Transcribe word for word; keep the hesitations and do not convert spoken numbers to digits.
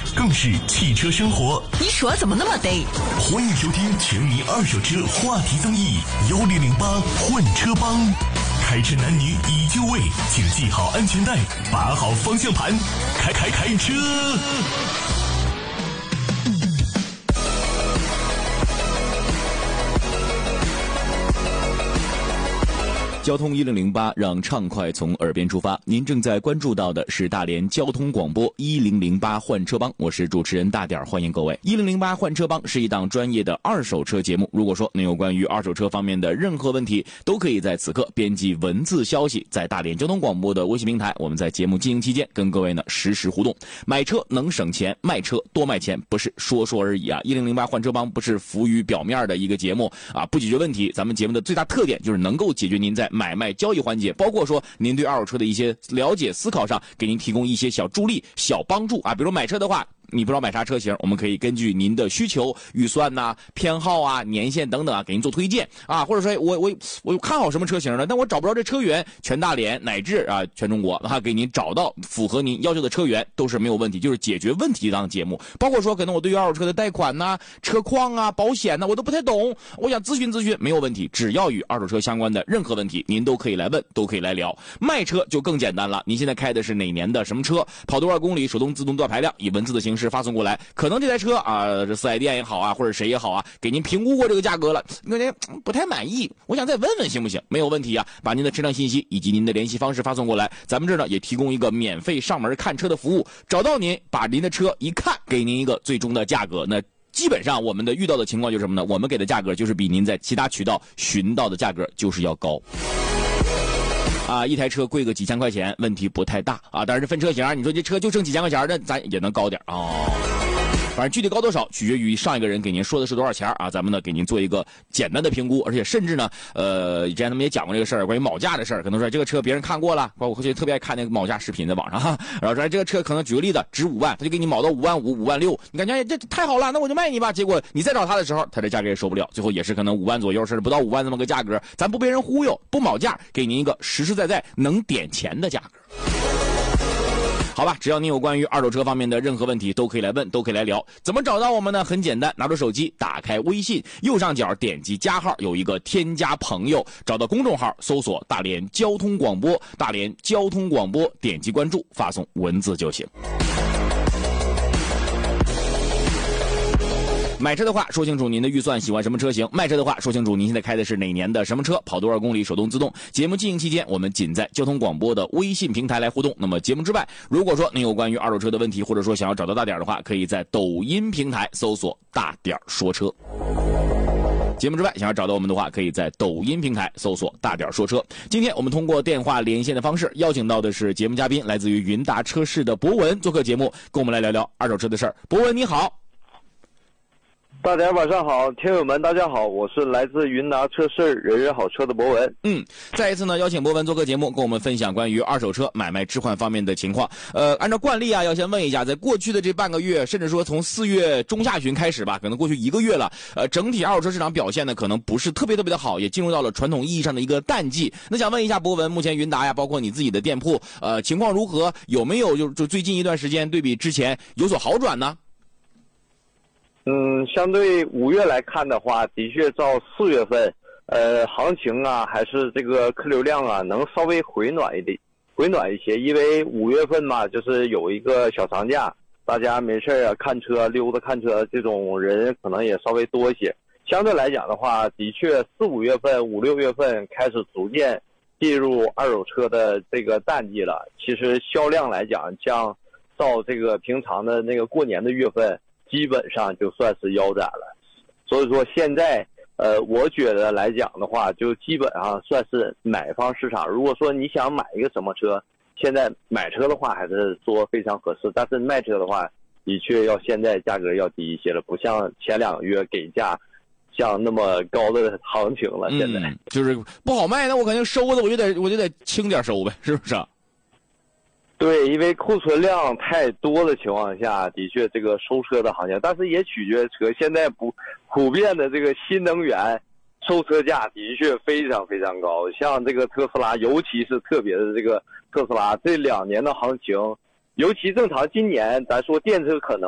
更是汽车生活。 你说怎么那么得？ 欢迎收听全民二手车话题综艺幺零零八换车帮。开车男女已就位，请系好安全带，把好方向盘，开开开车。 交通一零零八，让畅快从耳边出发。您正在关注到的是大连交通广播一零零八换车帮，我是主持人大点儿，欢迎各位。一零零八换车帮是一档专业的二手车节目。如果说您有关于二手车方面的任何问题，都可以在此刻编辑文字消息，在大连交通广播的微信平台，我们在节目进行期间跟各位呢实时互动。买车能省钱，卖车多卖钱，不是说说而已啊！一零零八换车帮不是浮于表面的一个节目啊，不解决问题。咱们节目的最大特点就是能够解决您在买卖交易环节，包括说您对二手车的一些了解思考上，给您提供一些小助力、小帮助啊。比如买车的话，你不知道买啥车型，我们可以根据您的需求、预算呐、啊、偏好啊、年限等等啊，给您做推荐啊。或者说我我我看好什么车型呢，但我找不着这车源，全大连乃至啊全中国啊，给您找到符合您要求的车源都是没有问题，就是解决问题的节目。包括说可能我对于二手车的贷款呐、啊、车况啊、保险呐、啊，我都不太懂，我想咨询咨询，没有问题。只要与二手车相关的任何问题，您都可以来问，都可以来聊。卖车就更简单了，您现在开的是哪年的什么车，跑多少公里，手动自动多少排量，以文字的形式发送过来。可能这台车啊，这四 S 店也好啊，或者谁也好啊，给您评估过这个价格了，感觉不太满意，我想再问问行不行？没有问题啊，把您的车辆信息以及您的联系方式发送过来，咱们这儿呢也提供一个免费上门看车的服务，找到您，把您的车一看，给您一个最终的价格。那基本上我们的遇到的情况就是什么呢？我们给的价格就是比您在其他渠道寻到的价格就是要高。啊，一台车贵个几千块钱，问题不太大啊。当然是分车型，你说这车就挣几千块钱，那咱也能高点哦。反正具体高多少取决于上一个人给您说的是多少钱啊，咱们呢给您做一个简单的评估，而且甚至呢，呃，以前他们也讲过这个事儿，关于铆架的事儿，可能说这个车别人看过了，包括我回去特别爱看那个铆架视频在网上哈，然后说这个车可能举个例子值五万，他就给你铆到五万五、五万六，你感觉这太好了，那我就卖你吧。结果你再找他的时候，他这价格也受不了，最后也是可能五万左右，甚至不到五万这么个价格，咱不被人忽悠，不铆架，给您一个实实在在能点钱的价格。好吧，只要您有关于二手车方面的任何问题，都可以来问，都可以来聊。怎么找到我们呢？很简单，拿出手机，打开微信，右上角点击加号，有一个添加朋友，找到公众号，搜索大连交通广播，大连交通广播，点击关注，发送文字就行。买车的话说清楚您的预算，喜欢什么车型；卖车的话说清楚您现在开的是哪年的什么车，跑多少公里，手动自动。节目进行期间，我们仅在交通广播的微信平台来互动。那么节目之外，如果说您有关于二手车的问题，或者说想要找到大点的话，可以在抖音平台搜索大点说车。节目之外，想要找到我们的话，可以在抖音平台搜索大点说车。今天我们通过电话连线的方式，邀请到的是节目嘉宾，来自于云达车市的博文做客节目，跟我们来聊聊二手车的事儿。博文你好。 大家晚上好，听友们大家好，我是来自云达车市人人好车的博文。 嗯，再一次呢邀请博文做客节目，跟我们分享关于二手车买卖置换方面的情况。呃，按照惯例啊，要先问一下，在过去的这半个月，甚至说从四月中下旬开始吧，可能过去一个月了，呃，整体二手车市场表现呢，可能不是特别特别的好，也进入到了传统意义上的一个淡季。那想问一下博文，目前云达呀，包括你自己的店铺，呃，情况如何？有没有就就最近一段时间对比之前有所好转呢？ 嗯，相对五月来看的话，的确照四月份，呃，行情啊，还是这个客流量啊，能稍微回暖一点，回暖一些。因为五月份嘛，就是有一个小长假，大家没事啊看车、溜达看车，这种人可能也稍微多一些。相对来讲的话，的确四五月份、五六月份开始逐渐进入二手车的这个淡季了。其实销量来讲，像照这个平常的那个过年的月份。基本上就算是腰斩了，所以说现在，呃，我觉得来讲的话，就基本上算是买方市场。如果说你想买一个什么车，现在买车的话还是说非常合适，但是卖车的话，的确要现在价格要低一些了，不像前两个月给价，像那么高的行情了。现在、 嗯、就是不好卖，那我肯定收的我就得我就得轻点收呗，是不是？ 对，因为库存量太多的情况下，的确这个收车的行情，但是也取决车。现在不普遍的这个新能源收车价的确非常非常高，像这个特斯拉，尤其是特别的这个特斯拉这两年的行情，尤其正常今年咱说电车可能